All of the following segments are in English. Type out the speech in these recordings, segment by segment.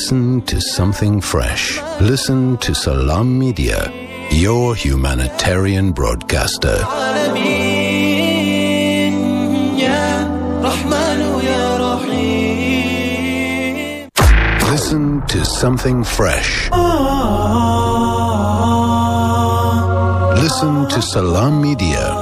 Listen to something fresh. Listen to Salam Media, your humanitarian broadcaster. Listen to something fresh. Listen to Salam Media.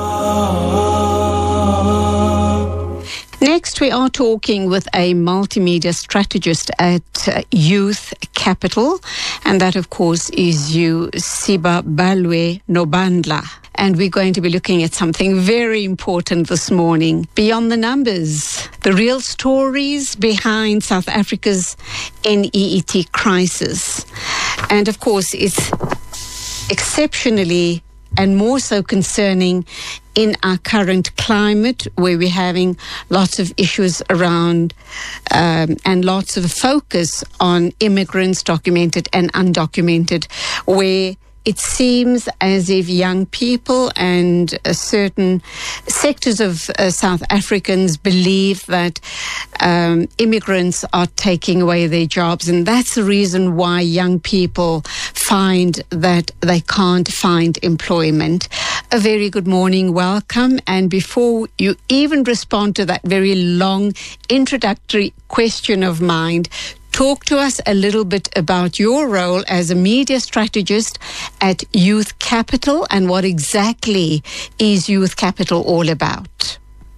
Next, we are talking with a multimedia strategist at Youth Capital, and that, of course, is you, Sibabalwe Nobandla. And we're going to be looking at something very important this morning. Beyond the numbers, the real stories behind South Africa's NEET crisis. And, of course, it's exceptionally and more so concerning in our current climate, where we're having lots of issues around and lots of focus on immigrants, documented and undocumented, where it seems as if young people and certain sectors of South Africans believe that immigrants are taking away their jobs. And that's the reason why young people find that they can't find employment. A very good morning, welcome. And before you even respond to that very long introductory question of mine, talk to us a little bit about your role as a media strategist at Youth Capital and what exactly is Youth Capital all about.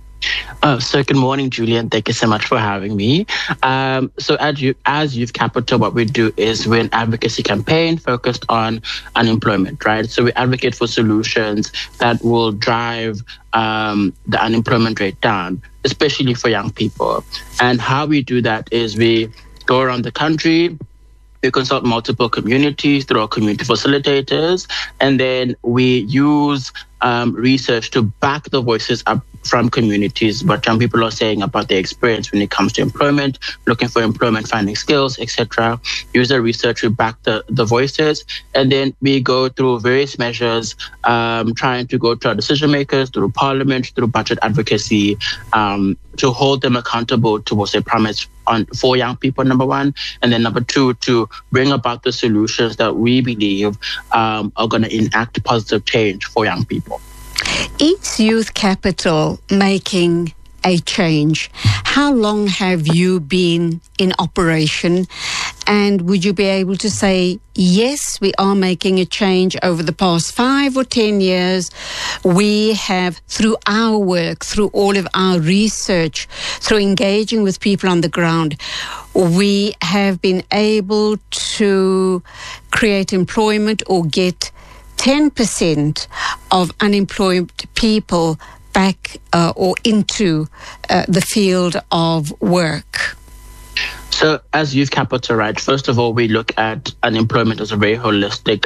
So good morning, Julian. Thank you so much for having me. So as Youth Capital, what we do is we're an advocacy campaign focused on unemployment, right? So we advocate for solutions that will drive the unemployment rate down, especially for young people. And how we do that is we go around the country, we consult multiple communities through our community facilitators, and then we use research to back the voices up from communities, what young people are saying about their experience when it comes to employment, looking for employment, finding skills, etc. Use the research to back the voices, and then we go through various measures, trying to go to our decision makers, through parliament, through budget advocacy, to hold them accountable towards their promise for young people, number one, and then number two, to bring about the solutions that we believe are going to enact positive change for young people. Is Youth Capital making a change? How long have you been in operation? And would you be able to say, yes, we are making a change over the past 5 or 10 years? We have, through our work, through all of our research, through engaging with people on the ground, we have been able to create employment or get 10% of unemployed people back or into the field of work? So as Youth Capital, right, first of all, we look at unemployment as a very holistic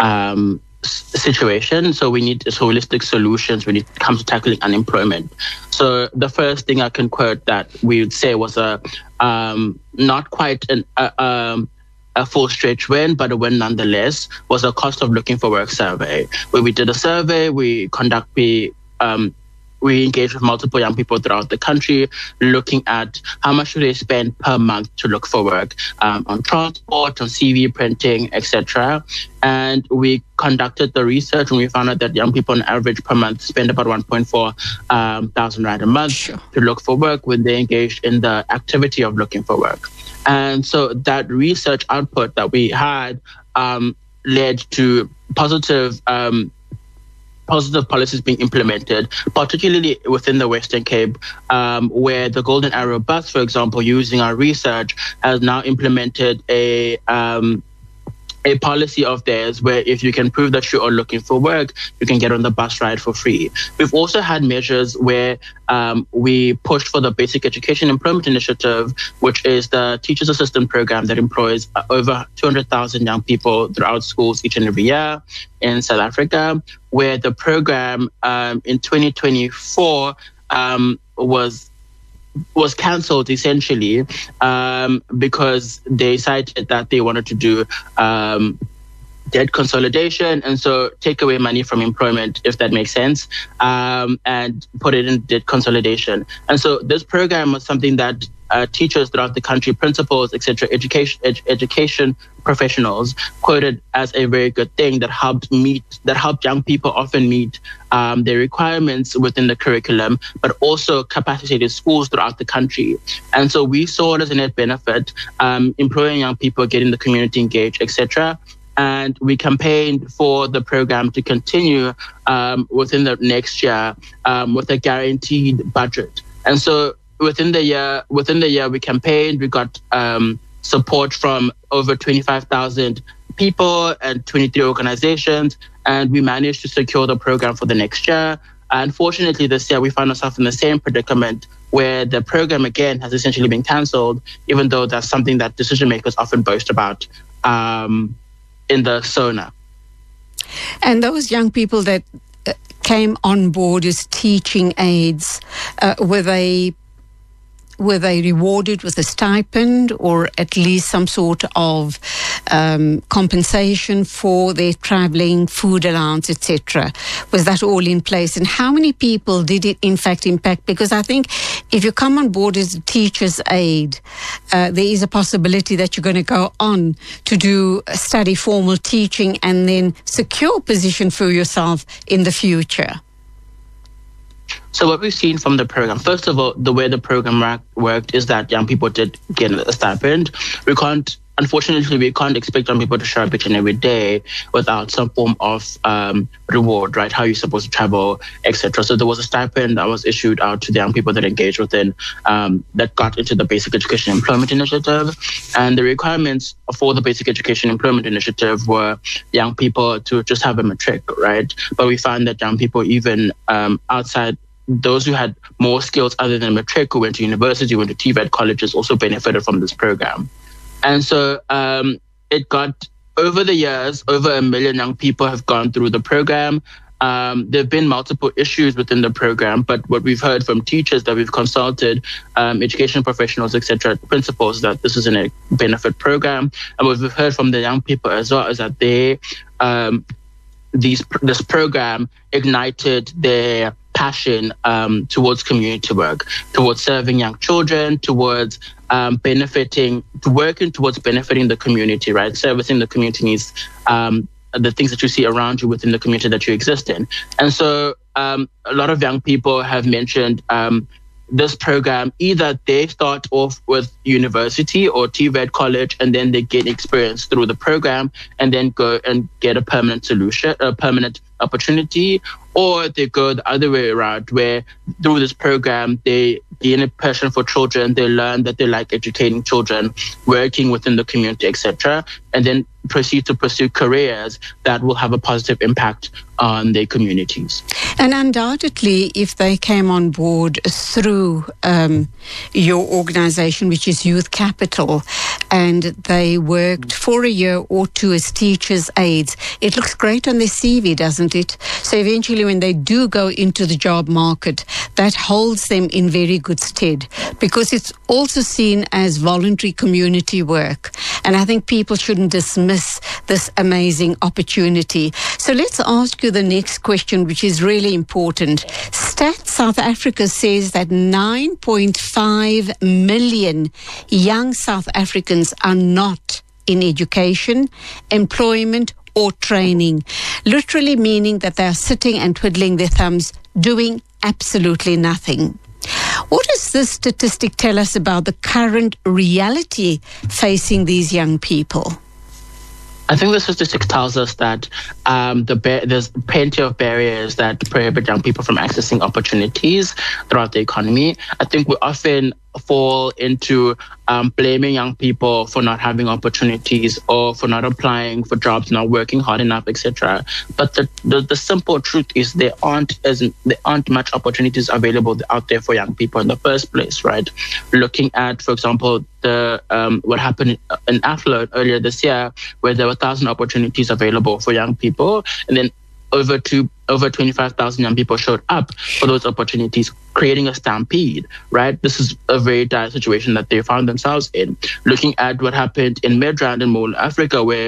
situation. So we need holistic solutions when it comes to tackling unemployment. So the first thing I can quote that we would say was not quite a full stretch win, but a win nonetheless, was a cost of looking for work survey, where we did a survey, we engaged with multiple young people throughout the country, looking at how much do they spend per month to look for work, on transport, on CV printing, etc. And we conducted the research, and we found out that young people on average per month spend about 1.4 thousand rand a month to look for work when they engaged in the activity of looking for work. And so that research output that we had led to positive policies being implemented, particularly within the Western Cape, where the Golden Arrow Bus, for example, using our research, has now implemented a policy of theirs where if you can prove that you are looking for work, you can get on the bus ride for free. We've also had measures where we pushed for the Basic Education Employment Initiative, which is the Teachers Assistant Program that employs over 200,000 young people throughout schools each and every year in South Africa, where the program in 2024 was cancelled essentially because they cited that they wanted to do debt consolidation, and so take away money from employment, if that makes sense, and put it in debt consolidation. And so this program was something that teachers throughout the country, principals, etc., education professionals quoted as a very good thing that helped young people often meet their requirements within the curriculum, but also capacitated schools throughout the country. And so we saw it as a net benefit, employing young people, getting the community engaged, etc. And we campaigned for the program to continue within the next year with a guaranteed budget. And so within the year, we campaigned. We got support from over 25,000 people and 23 organizations, and we managed to secure the program for the next year. Unfortunately, this year we found ourselves in the same predicament where the program again has essentially been cancelled, even though that's something that decision makers often boast about in the SONA. And those young people that came on board as teaching aides, were they rewarded with a stipend or at least some sort of compensation for their travelling, food allowance, etc.? Was that all in place? And how many people did it in fact impact? Because I think if you come on board as a teacher's aide, there is a possibility that you're going to go on to study formal teaching and then secure a position for yourself in the future. So what we've seen from the program, first of all, the way the program worked is that young people did get a stipend. Unfortunately, we can't expect young people to show up each and every day without some form of reward, right? How you're supposed to travel, etc. So there was a stipend that was issued out to the young people that engaged within, that got into the Basic Education Employment Initiative. And the requirements for the Basic Education Employment Initiative were young people to just have a matric, right? But we found that young people, even outside those who had more skills other than matric, who went to university, went to TVET colleges, also benefited from this program. And so it got, over the years, over 1 million young people have gone through the program. There have been multiple issues within the program, but what we've heard from teachers that we've consulted, education professionals, etc., principals, that this is a benefit program. And what we've heard from the young people as well is that this program ignited their passion towards community work, towards serving young children, towards benefiting the community, right? Servicing the community needs, the things that you see around you within the community that you exist in. And so a lot of young people have mentioned this program, either they start off with university or TVET college and then they gain experience through the program and then go and get a permanent solution, a permanent opportunity, or they go the other way around where through this program they gain a passion for children, they learn that they like educating children, working within the community, etc., and then proceed to pursue careers that will have a positive impact on their communities. And undoubtedly, if they came on board through your organization, which is Youth Capital, and they worked for a year or two as teachers' aides, it looks great on their CV, doesn't it? So eventually when they do go into the job market, that holds them in very good stead because it's also seen as voluntary community work. And I think people shouldn't dismiss this amazing opportunity. So let's ask you the next question, which is really important. Stats South Africa says that 9.5 million young South Africans are not in education, employment, or training, literally meaning that they are sitting and twiddling their thumbs, doing absolutely nothing. What does this statistic tell us about the current reality facing these young people? I think the statistics tells us that there's plenty of barriers that prohibit young people from accessing opportunities throughout the economy. I think we often fall into blaming young people for not having opportunities or for not applying for jobs, not working hard enough, etc. But the simple truth is there aren't much opportunities available out there for young people in the first place, right? Looking at, for example, what happened in Aflo earlier this year, where there were 1,000 opportunities available for young people, and then over 25,000 young people showed up for those opportunities, creating a stampede, right? This is a very dire situation that they found themselves in. Looking at what happened in Midrand in Mole, Africa, where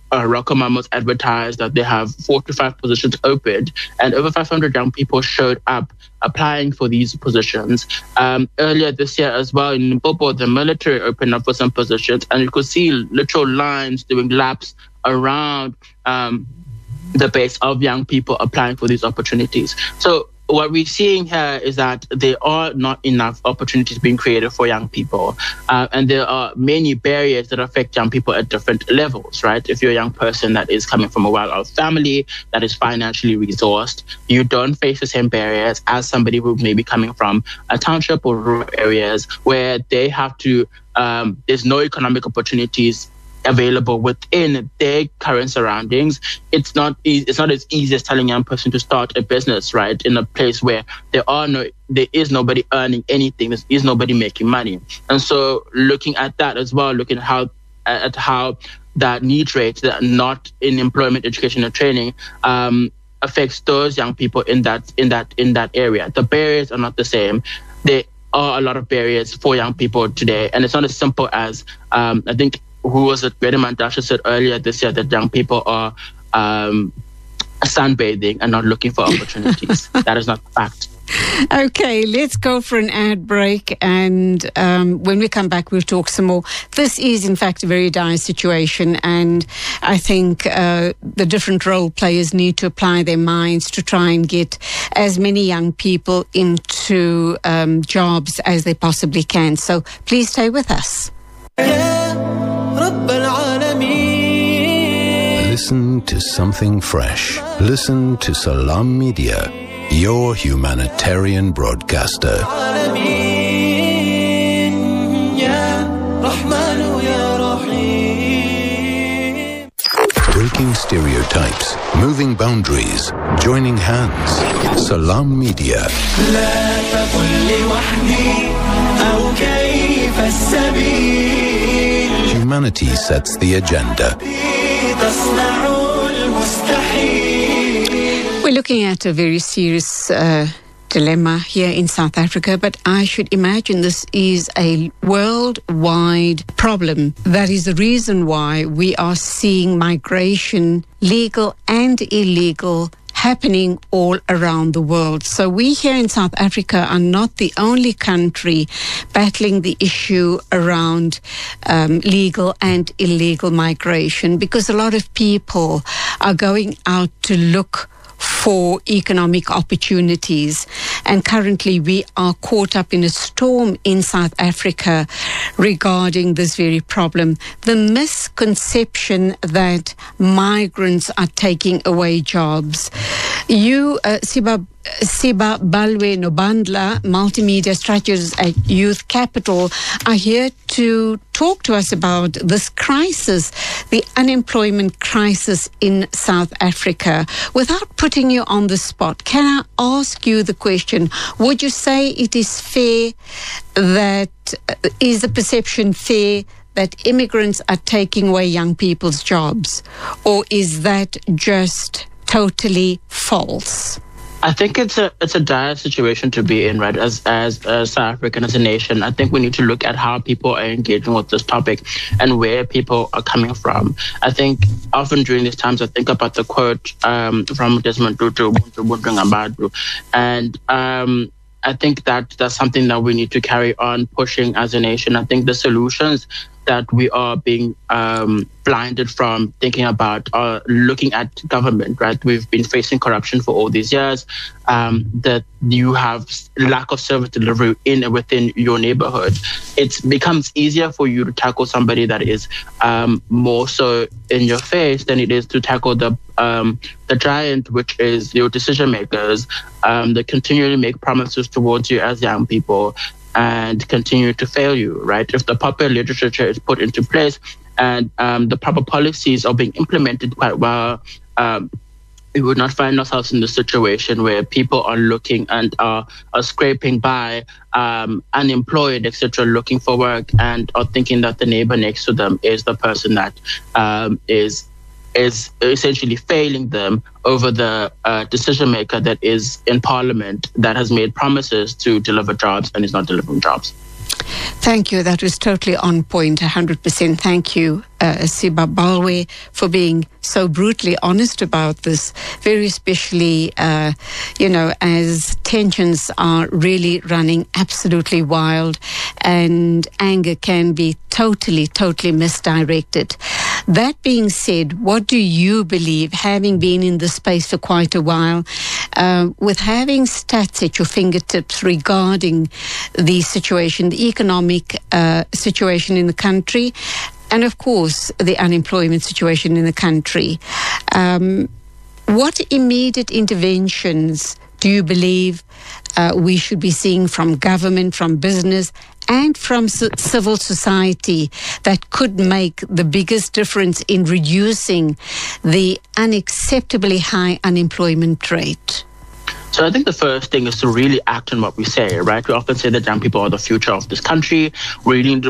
RocoMamas advertised that they have 4 to 5 positions opened, and over 500 young people showed up applying for these positions. Earlier this year as well, in Limpopo, the military opened up for some positions, and you could see literal lines doing laps around the base of young people applying for these opportunities. So what we're seeing here is that there are not enough opportunities being created for young people. And there are many barriers that affect young people at different levels, right? If you're a young person that is coming from a well-off family, that is financially resourced, you don't face the same barriers as somebody who may be coming from a township or rural areas where they have to, there's no economic opportunities available within their current surroundings. It's not as easy as telling a young person to start a business, right, in a place where there is nobody earning anything, there is nobody making money. And so looking at that as well, looking at how that need rate, that not in employment, education and training, affects those young people in that area. The barriers are not the same. There are a lot of barriers for young people today, and it's not as simple as I think who was it? Greta Mandasha said earlier this year that young people are sunbathing and not looking for opportunities. That is not the fact. Okay, let's go for an ad break, and when we come back, we'll talk some more. This is, in fact, a very dire situation, and I think the different role players need to apply their minds to try and get as many young people into jobs as they possibly can. So please stay with us. Listen to something fresh. Listen to Salam Media, your humanitarian broadcaster. Breaking stereotypes, moving boundaries, joining hands. Salam Media. Humanity sets the agenda. We're looking at a very serious dilemma here in South Africa, but I should imagine this is a worldwide problem. That is the reason why we are seeing migration, legal and illegal, happening all around the world. So we here in South Africa are not the only country battling the issue around legal and illegal migration, because a lot of people are going out to look for economic opportunities. And currently we are caught up in a storm in South Africa regarding this very problem. The misconception that migrants are taking away jobs. You, Siba Balwe Nobandla, Multimedia Strategies at Youth Capital, are here to talk to us about this crisis, the unemployment crisis in South Africa. Without putting you on the spot, can I ask you the question, would you say it is fair that, is the perception fair that immigrants are taking away young people's jobs, or is that just totally false? I think it's a dire situation to be in, right? As South Africa and as a nation, I think we need to look at how people are engaging with this topic and where people are coming from. I think often during these times, I think about the quote from Desmond Tutu, and I think that that's something that we need to carry on pushing as a nation. I think the solutions that we are being blinded from thinking about are looking at government, right? We've been facing corruption for all these years, that you have lack of service delivery within your neighborhood. It becomes easier for you to tackle somebody that is more so in your face than it is to tackle the giant, which is your decision makers, that continually make promises towards you as young people and continue to fail you, right? If the proper literature is put into place and the proper policies are being implemented quite well, we would not find ourselves in the situation where people are looking and are scraping by, unemployed, etc., looking for work, and are thinking that the neighbor next to them is the person that is essentially failing them over the decision maker that is in parliament that has made promises to deliver jobs and is not delivering jobs. Thank you. That was totally on point, 100%. Thank you, Sibabhalwe, for being so brutally honest about this, very especially, as tensions are really running absolutely wild and anger can be totally misdirected. That being said, what do you believe, having been in this space for quite a while, with having stats at your fingertips regarding the situation, the economic situation in the country, and of course the unemployment situation in the country, what immediate interventions do you believe we should be seeing from government, from business, and from civil society that could make the biggest difference in reducing the unacceptably high unemployment rate? So I think the first thing is to really act on what we say, right? We often say that young people are the future of this country. We need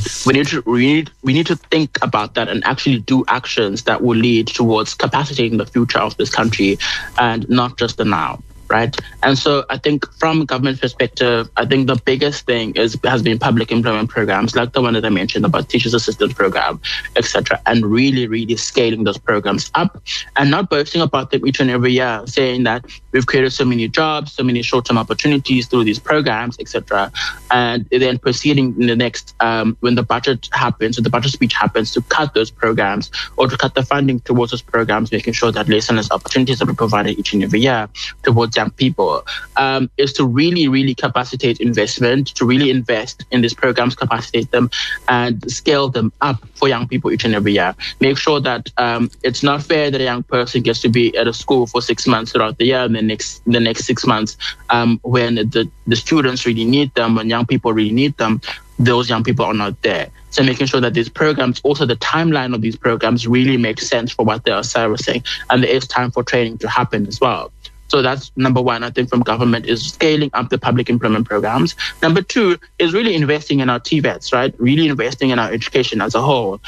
to think about that and actually do actions that will lead towards capacitating the future of this country and not just the now. Right. And so I think from a government perspective, I think the biggest thing has been public employment programs like the one that I mentioned about teachers assistance program, etc., and really scaling those programs up and not boasting about them each and every year, saying that we've created so many jobs, so many short-term opportunities through these programs, etc., and then proceeding in the next when the budget happens, or the budget speech happens, to cut those programs or to cut the funding towards those programs, making sure that less and less opportunities are provided each and every year towards young people, is to really capacitate investment, to really invest in these programs, capacitate them and scale them up for young people each and every year. Make sure that it's not fair that a young person gets to be at a school for 6 months throughout the year, and the next 6 months when the students really need them, when young people really need them, those young people are not there. So making sure that these programs, also the timeline of these programs really makes sense for what they are servicing, and there is time for training to happen as well. So that's number one, I think, from government, is scaling up the public employment programs. Number two is really investing in our TVETs, right? Really investing in our education as a whole.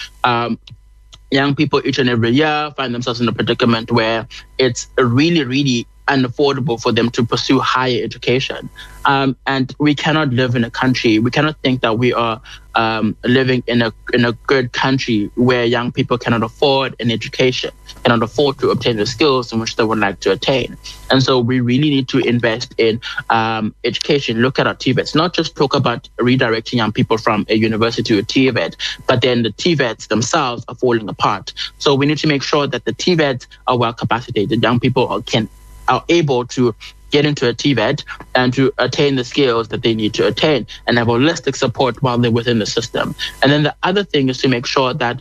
Young people each and every year find themselves in a predicament where it's really unaffordable for them to pursue higher education. And we cannot live in a country, we cannot think that we are living in a good country where young people cannot afford an education, cannot afford to obtain the skills in which they would like to attain. And so we really need to invest in education, look at our TVETs, not just talk about redirecting young people from a university to a TVET, but then the TVETs themselves are falling apart. So we need to make sure that the TVETs are well capacitated. Young people are able to get into a TVET and to attain the skills that they need to attain and have holistic support while they're within the system. And then the other thing is to make sure that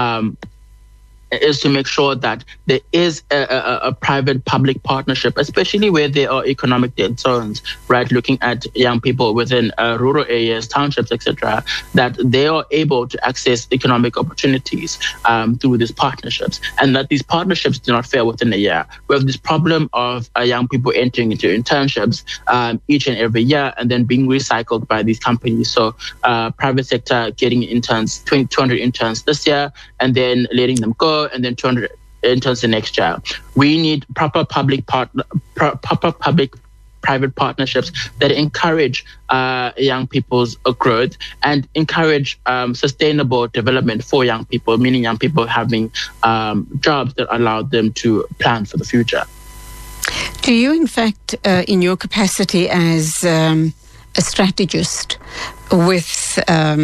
there is a private-public partnership, especially where there are economic dead zones, right? Looking at young people within rural areas, townships, etc., that they are able to access economic opportunities through these partnerships, and that these partnerships do not fail within a year. We have this problem of young people entering into internships each and every year and then being recycled by these companies. So private sector getting interns, 200 interns this year, and then letting them go, and then 200 interns the next year. We need proper public-private partnerships that encourage young people's growth and encourage sustainable development for young people, meaning young people having jobs that allow them to plan for the future. Do you, in fact, in your capacity as a strategist with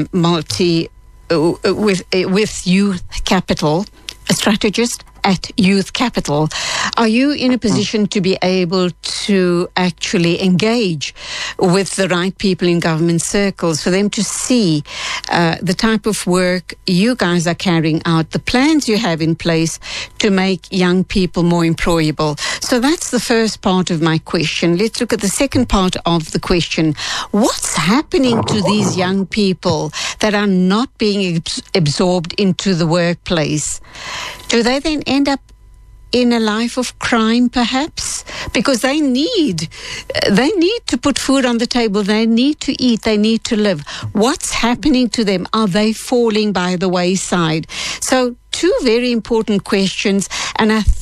with Youth Capital, a strategist at Youth Capital, are you in a position to be able to actually engage with the right people in government circles for them to see the type of work you guys are carrying out, the plans you have in place to make young people more employable? So that's the first part of my question. Let's look at the second part of the question. What's happening to these young people that are not being absorbed into the workplace? Do they then end up in a life of crime, perhaps? Because they need to put food on the table. They need to eat. They need to live. What's happening to them? Are they falling by the wayside? So two very important questions. And I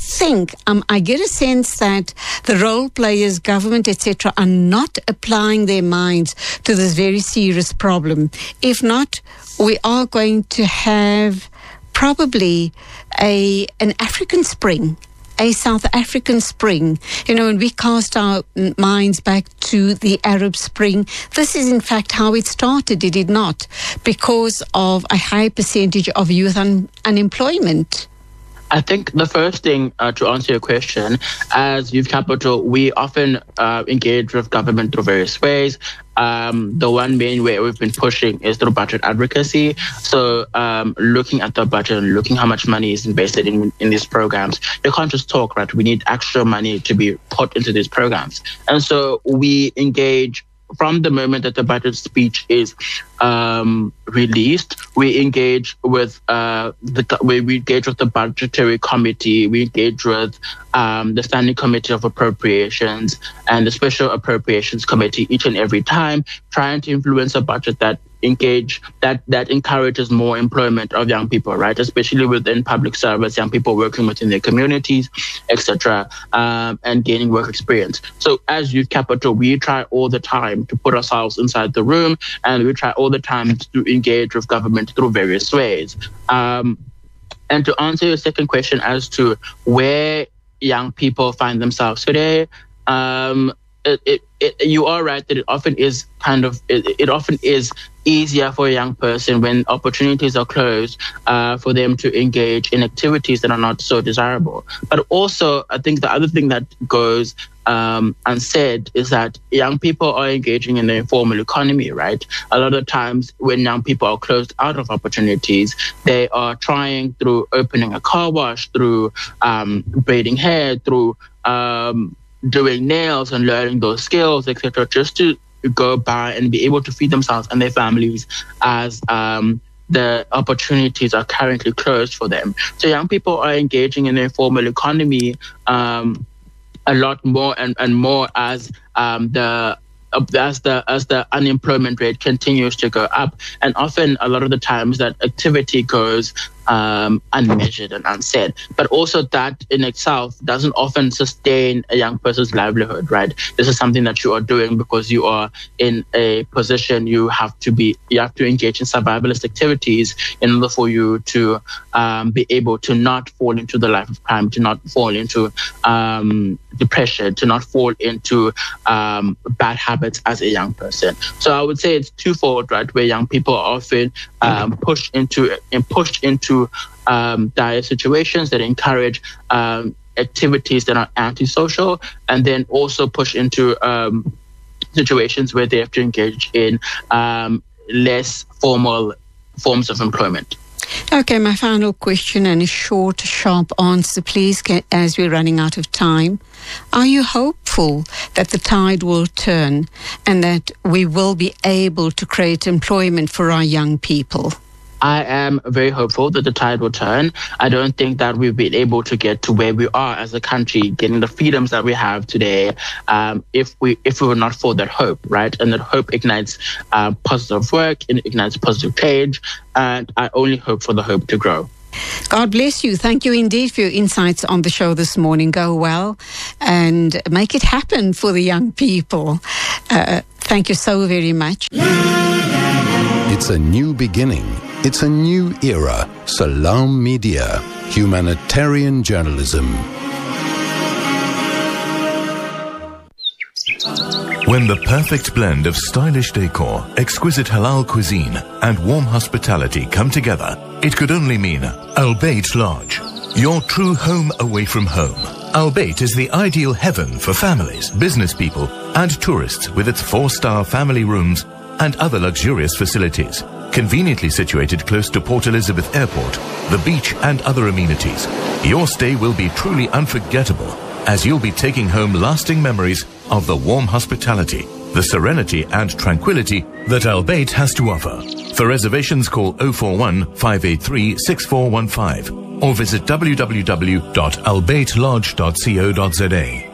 think, I get a sense that the role players, government, etc., are not applying their minds to this very serious problem. If not, we are going to have probably an African Spring, a South African Spring. When we cast our minds back to the Arab Spring, this is in fact how it started, did it not? Because of a high percentage of youth unemployment. I think the first thing to answer your question, as Youth Capital, we often engage with government through various ways. The one main way we've been pushing is through budget advocacy. So looking at the budget and looking how much money is invested in these programs. You can't just talk, right? We need extra money to be put into these programs. And so we engage from the moment that the budget speech is released. We engage with the budgetary committee. We engage with the Standing Committee of Appropriations and the Special Appropriations Committee each and every time, trying to influence a budget that encourages more employment of young people, right? Especially within public service, young people working within their communities, etc., and gaining work experience. So as Youth Capital, we try all the time to put ourselves inside the room, and we try all the time to engage with government through various ways. And to answer your second question as to where young people find themselves today, you are right that it often is easier for a young person when opportunities are closed for them to engage in activities that are not so desirable. But also, I think the other thing that goes unsaid is that young people are engaging in the informal economy, right? A lot of times when young people are closed out of opportunities, they are trying through opening a car wash, through braiding hair, through doing nails and learning those skills, etc., just to go by and be able to feed themselves and their families as the opportunities are currently closed for them. So young people are engaging in the informal economy a lot more and more as the unemployment rate continues to go up. And often, a lot of the times, that activity goes unmeasured and unsaid. But also that in itself doesn't often sustain a young person's livelihood, right? This is something that you are doing because you are in a position you have to engage in survivalist activities in order for you to be able to not fall into the life of crime, to not fall into depression, to not fall into bad habits as a young person. So I would say it's twofold, right? Where young people are often pushed into dire situations that encourage activities that are antisocial, and then also push into situations where they have to engage in less formal forms of employment. Okay, my final question, and a short, sharp answer, please, as we're running out of time. Are you hopeful that the tide will turn and that we will be able to create employment for our young people? I am very hopeful that the tide will turn. I don't think that we've been able to get to where we are as a country, getting the freedoms that we have today, if we were not for that hope, right? And that hope ignites positive work, and it ignites positive change. And I only hope for the hope to grow. God bless you. Thank you indeed for your insights on the show this morning. Go well and make it happen for the young people. Thank you so very much. It's a new beginning. It's a new era. Salam Media. Humanitarian journalism. When the perfect blend of stylish decor, exquisite halal cuisine, and warm hospitality come together, it could only mean Al Bayt Lodge, your true home away from home. Al Bayt is the ideal heaven for families, business people, and tourists with its 4-star family rooms and other luxurious facilities. Conveniently situated close to Port Elizabeth Airport, the beach and other amenities, your stay will be truly unforgettable as you'll be taking home lasting memories of the warm hospitality, the serenity and tranquility that Al Bayt has to offer. For reservations, call 041 583 6415 or visit www.albaytlodge.co.za.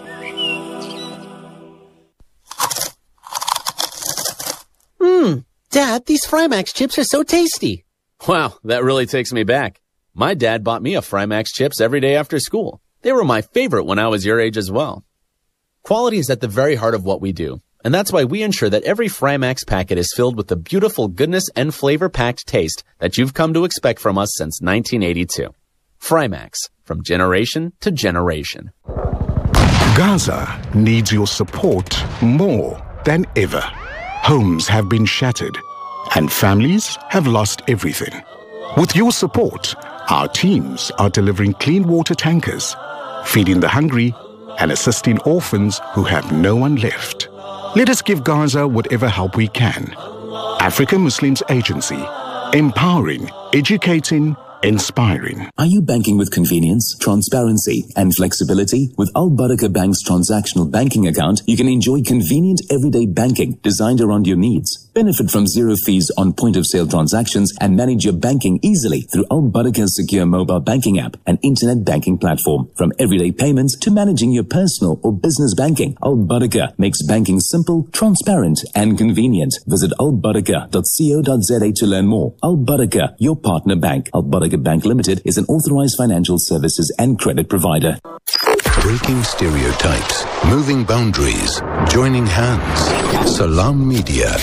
Dad, these Frymax chips are so tasty. Wow, that really takes me back. My dad bought me a Frymax chips every day after school. They were my favorite when I was your age as well. Quality is at the very heart of what we do, and that's why we ensure that every Frymax packet is filled with the beautiful goodness and flavor-packed taste that you've come to expect from us since 1982. Frymax, from generation to generation. Gaza needs your support more than ever. Homes have been shattered and families have lost everything. With your support, our teams are delivering clean water tankers, feeding the hungry, and assisting orphans who have no one left. Let us give Gaza whatever help we can. African Muslims Agency, empowering, educating, inspiring. Are you banking with convenience, transparency, and flexibility? With Al Barakah Bank's transactional banking account, you can enjoy convenient everyday banking designed around your needs. Benefit from zero fees on point-of-sale transactions and manage your banking easily through Al Barakah's secure mobile banking app and internet banking platform. From everyday payments to managing your personal or business banking, Al Barakah makes banking simple, transparent, and convenient. Visit albarakah.co.za to learn more. Al Barakah, your partner bank. Al Barakah Bank Limited is an authorized financial services and credit provider. Breaking stereotypes, moving boundaries, joining hands. Salam Media.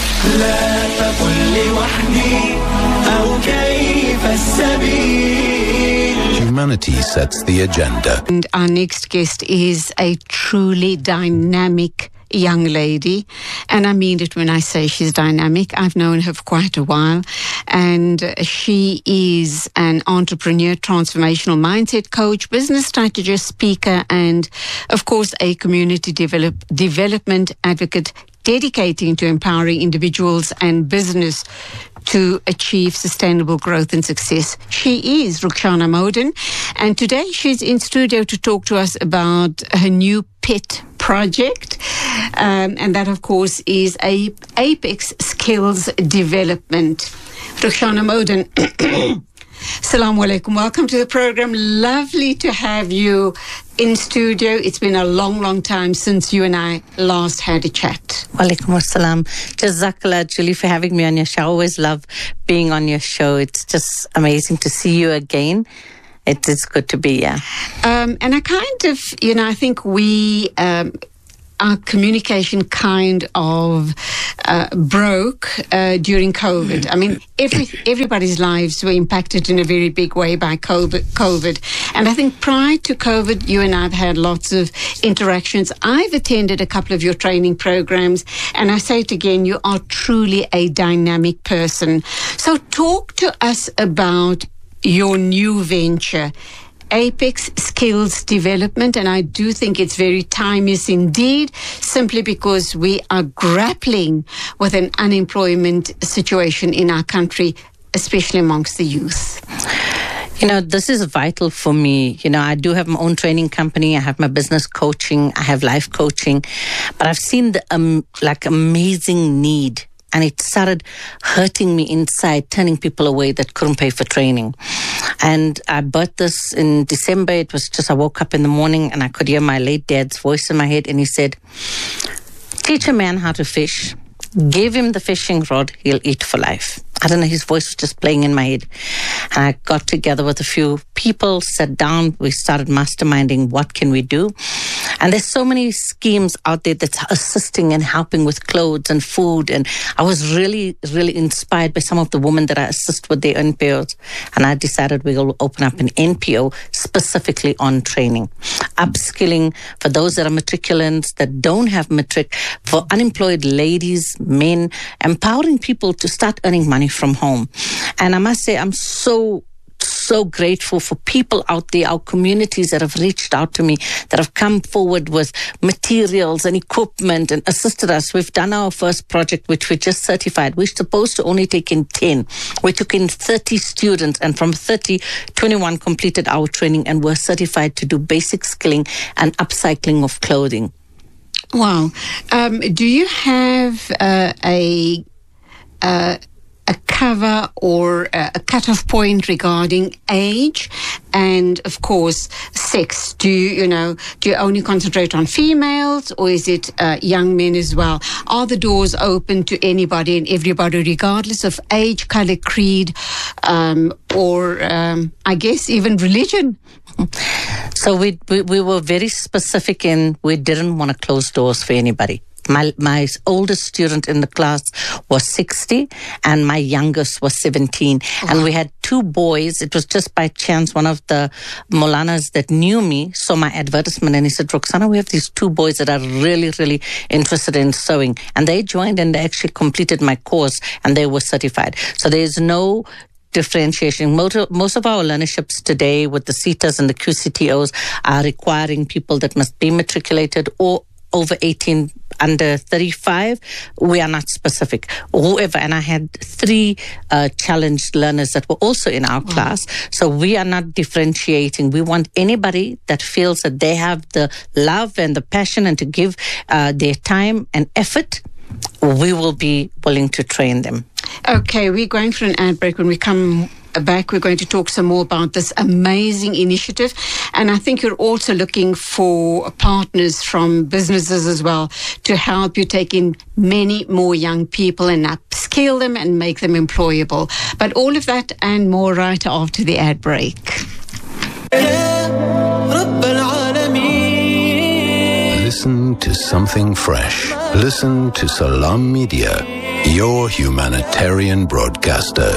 Humanity sets the agenda. And our next guest is a truly dynamic young lady, and I mean it when I say she's dynamic. I've known her for quite a while, and she is an entrepreneur, transformational mindset coach, business strategist, speaker, and of course a community development advocate, dedicating to empowering individuals and business to achieve sustainable growth and success. She is Rukhsana Moden, and today she's in studio to talk to us about her new pet project, and that of course is a Apex Skills Development. Rukhsana Moden, Assalamu alaikum. Welcome to the program. Lovely to have you in studio. It's been a long, long time since you and I last had a chat. Walaikum assalam. Jazakallah, Julie, for having me on your show. I always love being on your show. It's just amazing to see you again. It's good to be here. And I kind of, I think we... our communication kind of broke during COVID. I mean, everybody's lives were impacted in a very big way by COVID. And I think prior to COVID, you and I have had lots of interactions. I've attended a couple of your training programs, and I say it again, you are truly a dynamic person. So talk to us about your new venture, Apex Skills Development, and I do think it's very timeless indeed, simply because we are grappling with an unemployment situation in our country, especially amongst the youth. This is vital for me. I do have my own training company. I have my business coaching. I have life coaching. But I've seen the amazing need. And it started hurting me inside, turning people away that couldn't pay for training. And I bought this in December. It was just, I woke up in the morning and I could hear my late dad's voice in my head. And he said, teach a man how to fish. Give him the fishing rod, he'll eat for life. I don't know, his voice was just playing in my head. And I got together with a few people, sat down, we started masterminding what can we do. And there's so many schemes out there that's assisting and helping with clothes and food. And I was really, really inspired by some of the women that I assist with their NPOs. And I decided we will open up an NPO specifically on training. Upskilling for those that are matriculants, that don't have matric, for unemployed ladies, men, empowering people to start earning money from home. And I must say, I'm so grateful for people out there, our communities that have reached out to me, that have come forward with materials and equipment and assisted us. We've done our first project, which we just certified. We're supposed to only take in 10. We took in 30 students, and from 30, 21 completed our training and were certified to do basic skilling and upcycling of clothing. Wow. Do you have a cover or a cutoff point regarding age and, of course, sex? Do you only concentrate on females, or is it young men as well? Are the doors open to anybody and everybody, regardless of age, color, creed, or I guess even religion? So we were very specific in we didn't want to close doors for anybody. My oldest student in the class was 60 and my youngest was 17. And we had 2 boys. It was just by chance one of the Molanas that knew me saw my advertisement and he said, Roxana, we have these 2 boys that are really, really interested in sewing. And they joined and they actually completed my course and they were certified. So there's no differentiation. Most of our learnerships today with the CETAs and the QCTOs are requiring people that must be matriculated or over 18, under 35, we are not specific. Whoever, and I had 3 challenged learners that were also in our class. So we are not differentiating. We want anybody that feels that they have the love and the passion and to give their time and effort, we will be willing to train them. Okay, we're going for an ad break. When we come back, we're going to talk some more about this amazing initiative. And I think you're also looking for partners from businesses as well to help you take in many more young people and upskill them and make them employable. But all of that and more right after the ad break. Listen to something fresh. Listen to Salam Media, your humanitarian broadcaster.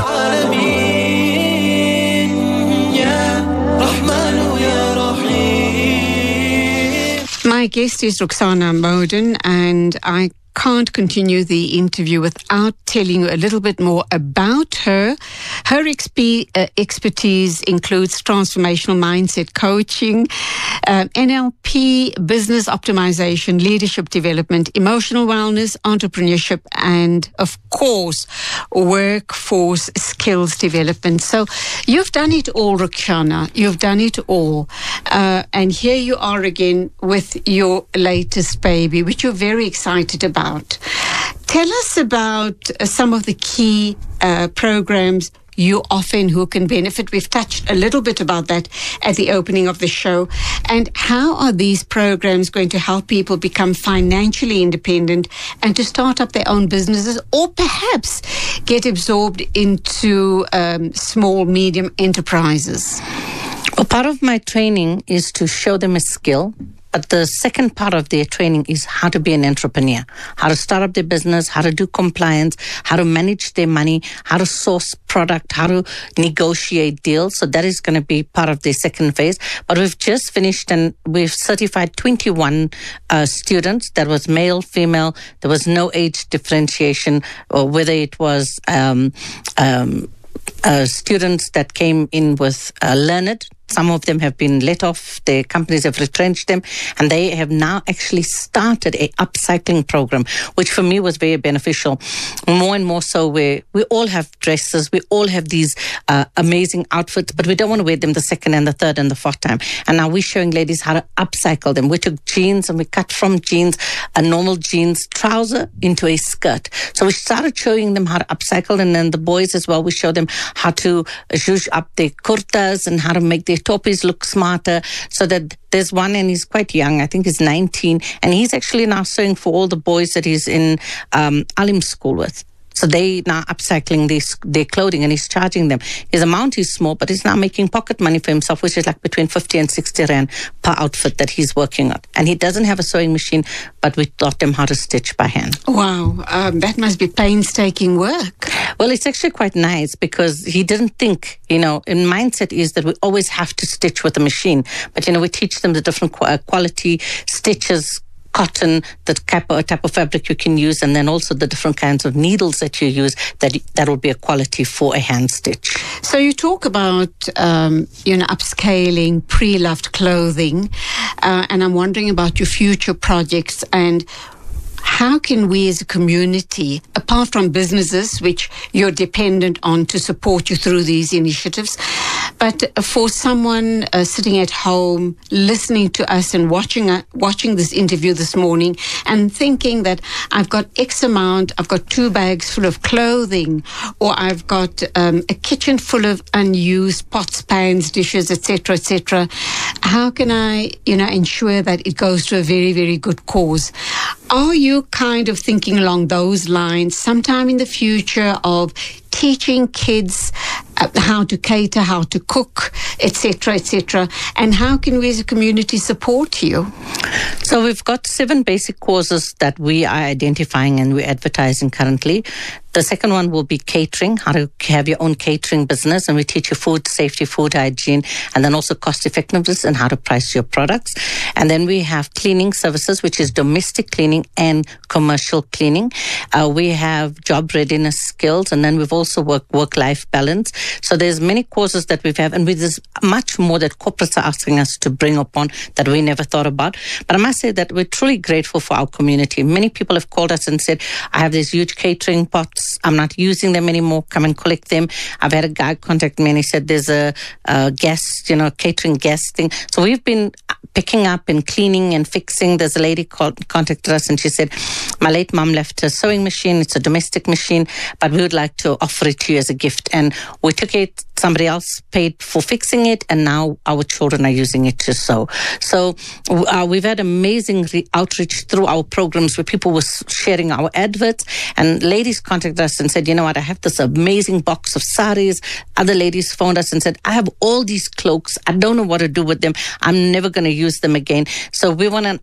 My guest is Roxana Moden, and I can't continue the interview without telling you a little bit more about her. Her expertise includes transformational mindset coaching, NLP, business optimization, leadership development, emotional wellness, entrepreneurship, and, of course, workforce skills development. So you've done it all, Roxana. You've done it all. And here you are again with your latest baby, which you're very excited about. Tell us about some of the key programs you offer and who can benefit. We've touched a little bit about that at the opening of the show. And how are these programs going to help people become financially independent and to start up their own businesses or perhaps get absorbed into small, medium enterprises? Well, part of my training is to show them a skill. But the second part of their training is how to be an entrepreneur, how to start up their business, how to do compliance, how to manage their money, how to source product, how to negotiate deals. So that is going to be part of the second phase. But we've just finished and we've certified 21 students. That was male, female. There was no age differentiation, or whether it was students that came in with learned. Some of them have been let off, their companies have retrenched them, and they have now actually started a upcycling program, which for me was very beneficial. More and more so, where we all have dresses, we all have these amazing outfits, but we don't want to wear them the second and the third and the fourth time. And now we're showing ladies how to upcycle them. We took jeans and we cut from jeans, a normal jeans trouser into a skirt. So we started showing them how to upcycle, and then the boys as well, we show them how to zhuzh up their kurtas and how to make their topis look smarter. So that there's one, and he's quite young, I think he's 19, and he's actually now sewing for all the boys that he's in Alim school with. So they now upcycling their clothing, and he's charging them. His amount is small, but he's now making pocket money for himself, which is like between 50 and 60 rand per outfit that he's working on. And he doesn't have a sewing machine, but we taught him how to stitch by hand. Wow, that must be painstaking work. Well, it's actually quite nice because he didn't think, in mindset is that we always have to stitch with a machine. But, we teach them the different quality stitches, cotton, the type of fabric you can use, and then also the different kinds of needles that you use, that will be a quality for a hand stitch. So you talk about, upscaling pre-loved clothing, and I'm wondering about your future projects and how can we as a community, apart from businesses, which you're dependent on to support you through these initiatives, but for someone sitting at home, listening to us and watching this interview this morning and thinking that I've got X amount, I've got 2 bags full of clothing, or I've got a kitchen full of unused pots, pans, dishes, etc., how can I, ensure that it goes to a very, very good cause? Are you kind of thinking along those lines sometime in the future of teaching kids how to cater, how to cook, etc., etc. And how can we as a community support you? So we've got 7 basic causes that we are identifying and we're advertising currently. The second one will be catering, how to have your own catering business, and we teach you food safety, food hygiene, and then also cost effectiveness and how to price your products. And then we have cleaning services, which is domestic cleaning and commercial cleaning. We have job readiness skills, and then we've also work-life balance. So there's many causes that we have, and there's much more that corporates are asking us to bring upon that we never thought about. But I must say that we're truly grateful for our community. Many people have called us and said, I have these huge catering pots. I'm not using them anymore. Come and collect them. I've had a guy contact me and he said there's a guest, catering guest thing. So we've been picking up and cleaning and fixing. There's a lady contacted us and she said, my late mom left a sewing machine. It's a domestic machine, but we would like to offer it to you as a gift. And we took it. Somebody else paid for fixing it, and now our children are using it to sew. So we've had amazing outreach through our programs where people were sharing our adverts, and ladies contacted us and said, you know what, I have this amazing box of saris. Other ladies phoned us and said, I have all these cloaks. I don't know what to do with them. I'm never going to use them again. So we want an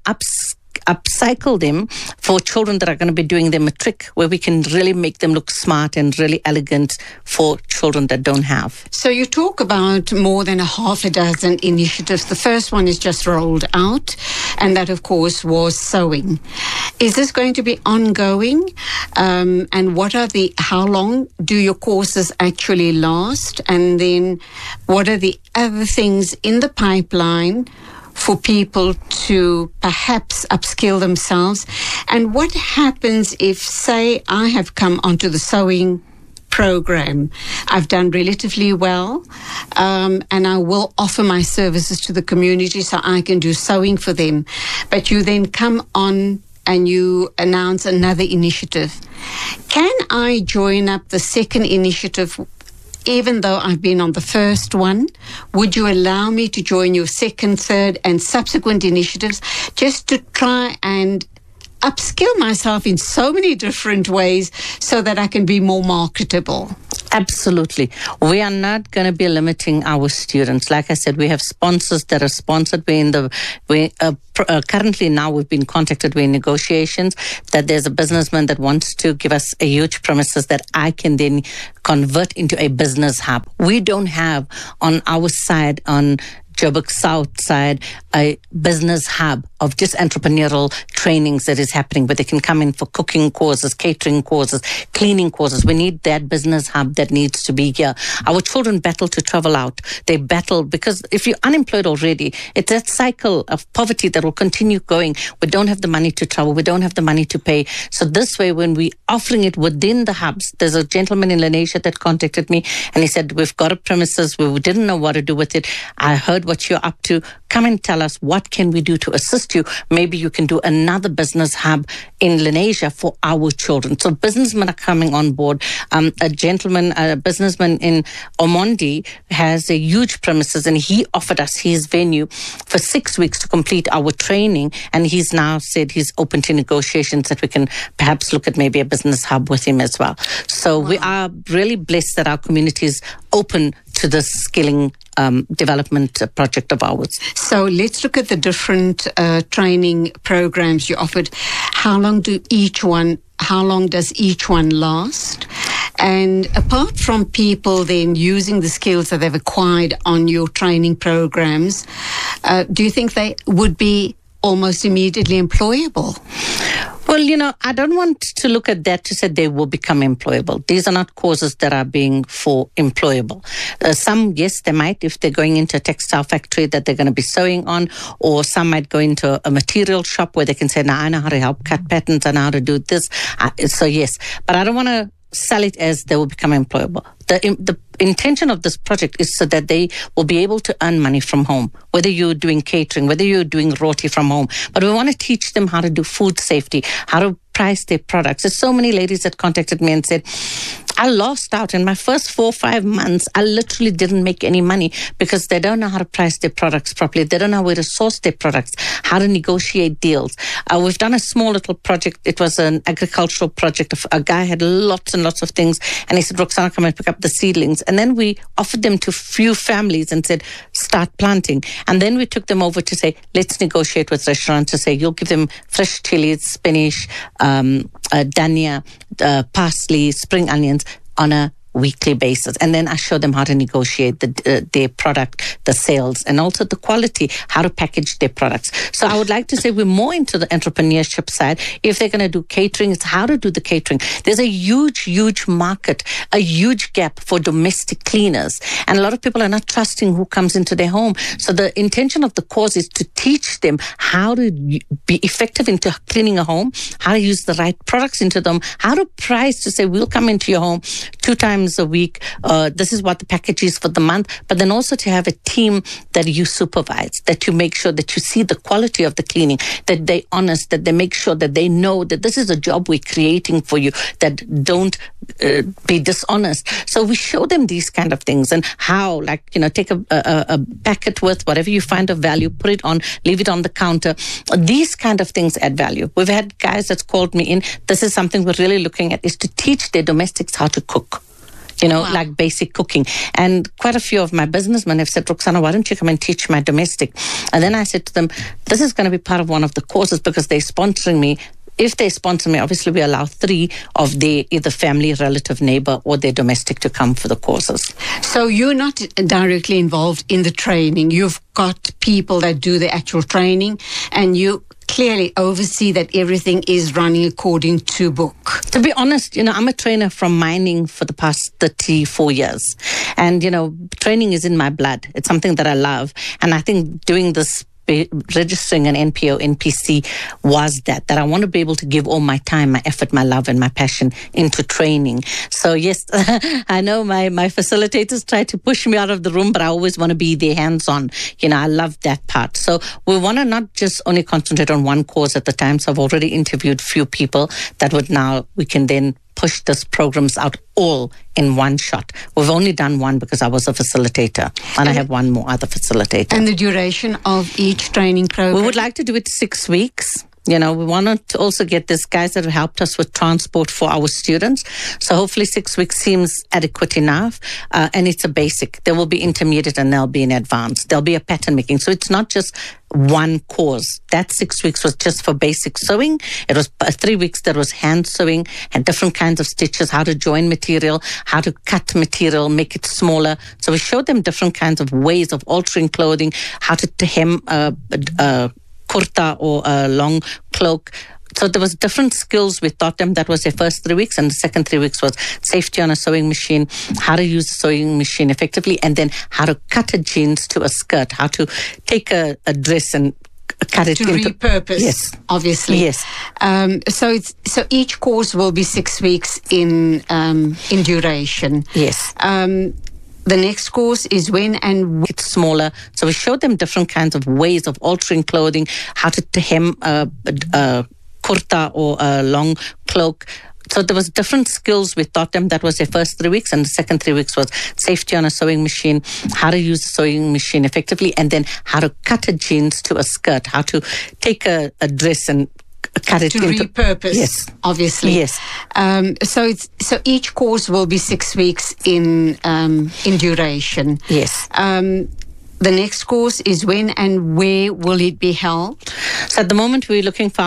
upcycle them for children that are going to be doing their matric, where we can really make them look smart and really elegant for children that don't have. So you talk about more than a half a dozen initiatives. The first one is just rolled out, and that, of course, was sewing. Is this going to be ongoing? And how long do your courses actually last? And then what are the other things in the pipeline for people to perhaps upskill themselves? And what happens if, say, I have come onto the sewing program, I've done relatively well, and I will offer my services to the community so I can do sewing for them, but you then come on and you announce another initiative. Can I join up the second initiative even though I've been on the first one? Would you allow me to join your second, third, and subsequent initiatives just to try and upskill myself in so many different ways so that I can be more marketable? Absolutely. We are not going to be limiting our students. Like I said, we have sponsors that are sponsored. Currently now we've been contacted, we're in negotiations, that there's a businessman that wants to give us a huge premises that I can then convert into a business hub. We don't have on our side, on Joburg South side, a business hub of just entrepreneurial trainings that is happening, where they can come in for cooking courses, catering courses, cleaning courses. We need that business hub that needs to be here. Our children battle to travel out. They battle because if you're unemployed already, it's that cycle of poverty that will continue going. We don't have the money to travel. We don't have the money to pay. So this way, when we're offering it within the hubs, there's a gentleman in Lenasia that contacted me and he said, we've got a premises. We didn't know what to do with it. I heard what you're up to. Come and tell us, what can we do to assist you? Maybe you can do another business hub in Lenasia for our children. So businessmen are coming on board. A businessman in Omondi has a huge premises, and he offered us his venue for 6 weeks to complete our training. And he's now said he's open to negotiations that we can perhaps look at maybe a business hub with him as well. So we are really blessed that our community is open to this skilling development project of ours. So let's look at the different training programs you offered. How long does each one last? And apart from people then using the skills that they've acquired on your training programs, do you think they would be almost immediately employable? Well, I don't want to look at that to say they will become employable. These are not courses that are being for employable. Some, yes, they might, if they're going into a textile factory that they're going to be sewing on, or some might go into a material shop where they can say, I know how to help cut patterns and how to do this. So yes, but I don't want to sell it as they will become employable. The intention of this project is so that they will be able to earn money from home, whether you're doing catering, whether you're doing roti from home. But we want to teach them how to do food safety, how to price their products. There's so many ladies that contacted me and said, I lost out. In my first 4 or 5 months, I literally didn't make any money because they don't know how to price their products properly. They don't know where to source their products, how to negotiate deals. We've done a small little project. It was an agricultural project. A guy had lots and lots of things, and he said, Roxana, come and pick up the seedlings. And then we offered them to few families and said, start planting. And then we took them over to say, let's negotiate with restaurants to say, you'll give them fresh chilies, spinach, dhania, parsley, spring onions on a weekly basis. And then I show them how to negotiate their product, the sales, and also the quality, how to package their products. So I would like to say we're more into the entrepreneurship side. If they're going to do catering, it's how to do the catering. There's a huge, huge market, a huge gap for domestic cleaners. And a lot of people are not trusting who comes into their home. So the intention of the course is to teach them how to be effective into cleaning a home, how to use the right products into them, how to price to say, we'll come into your home 2 times a week. This is what the package is for the month. But then also to have a team that you supervise, that you make sure that you see the quality of the cleaning, that they're honest, that they make sure that they know that this is a job we're creating for you, that don't be dishonest. So we show them these kind of things and how, like, take a packet worth whatever you find of value, put it on, leave it on the counter. These kind of things add value. We've had guys that's called me in. This is something we're really looking at, is to teach their domestics how to cook. Like basic cooking. And quite a few of my businessmen have said, Roxana, why don't you come and teach my domestic? And then I said to them, this is going to be part of one of the courses because they're sponsoring me. If they sponsor me, obviously we allow 3 of their either family, relative, neighbor, or their domestic to come for the courses. So you're not directly involved in the training. You've got people that do the actual training, and you clearly oversee that everything is running according to book. To be honest, I'm a trainer from mining for the past 34 years. And, training is in my blood. It's something that I love. And I think doing this, registering an NPO, NPC was that I want to be able to give all my time, my effort, my love, and my passion into training. So yes, I know my facilitators try to push me out of the room, but I always want to be there hands-on. I love that part. So we want to not just only concentrate on one course at the time. So I've already interviewed few people that we can then push these programs out all in one shot. We've only done one because I was a facilitator, and I have one more other facilitator. And the duration of each training program? We would like to do it 6 weeks. We wanted to also get these guys that have helped us with transport for our students. So hopefully 6 weeks seems adequate enough. And it's a basic. There will be intermediate and there'll be an advanced. There'll be a pattern making. So it's not just one course. That 6 weeks was just for basic sewing. It was 3 weeks that was hand sewing and different kinds of stitches, how to join material, how to cut material, make it smaller. So we showed them different kinds of ways of altering clothing, how to hem kurta or a long cloak. So there was different skills we taught them. That was their first 3 weeks. And the second 3 weeks was safety on a sewing machine, how to use the sewing machine effectively, and then how to cut a jeans to a skirt, how to take a dress and cut it to into repurpose. Yes, obviously. Yes. So each course will be 6 weeks in duration. Yes. The next course is when and it's smaller. So we showed them different kinds of ways of altering clothing, how to hem a kurta or a long cloak. So there was different skills we taught them. That was their first 3 weeks. And the second 3 weeks was safety on a sewing machine, how to use the sewing machine effectively, and then how to cut a jeans to a skirt, how to take a dress and cut it to into repurpose. Yes, obviously. Yes. So each course will be 6 weeks in duration. Yes. The next course is when and where will it be held? So at the moment we're looking for